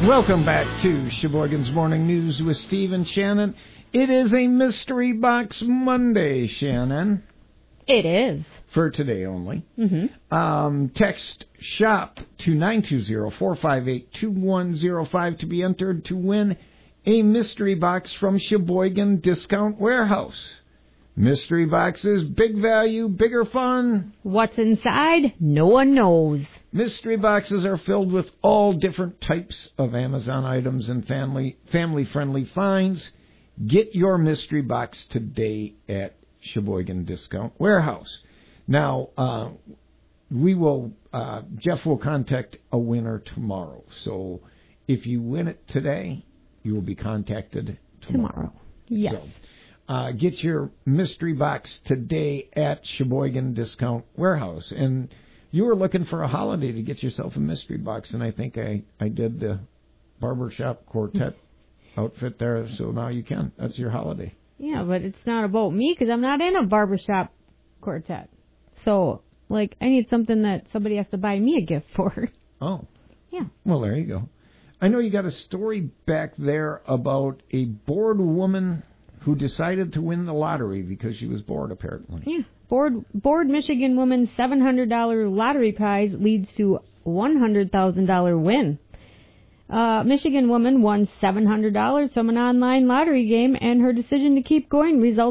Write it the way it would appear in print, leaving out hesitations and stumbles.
Welcome back to Sheboygan's Morning News with Steve and Shannon. It is a Mystery Box Monday, Shannon. It is. For today only. Mm-hmm. Text SHOP to 920-458-2105 to be entered to win a mystery box from Sheboygan Discount Warehouse. Mystery boxes, big value, bigger fun. What's inside? No one knows. Mystery boxes are filled with all different types of Amazon items and family-friendly finds. Get your mystery box today at Sheboygan Discount Warehouse. Now, Jeff will contact a winner tomorrow. So if you win it today, you will be contacted tomorrow. Yes. So, get your mystery box today at Sheboygan Discount Warehouse. And you were looking for a holiday to get yourself a mystery box, and I think I did the barbershop quartet outfit there, so now you can. That's your holiday. Yeah, but it's not about me because I'm not in a barbershop quartet. So, I need something that somebody has to buy me a gift for. Oh. Yeah. Well, there you go. I know you got a story back there about a bored woman who decided to win the lottery because she was bored, apparently. Yeah. Bored Michigan woman's $700 lottery prize leads to $100,000 win. Michigan woman won $700 from an online lottery game, and her decision to keep going resulted